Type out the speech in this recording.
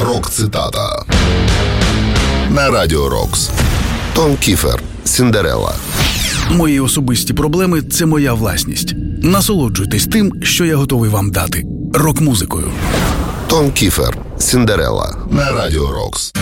Рок-цитата на Радіо Рокс. Том Кіфер, «Сіндерелла». Мої особисті проблеми – це моя власність. Насолоджуйтесь тим, що я готовий вам дати. Рок-музикою. Том Кіфер, «Сіндерелла» на Радіо Рокс.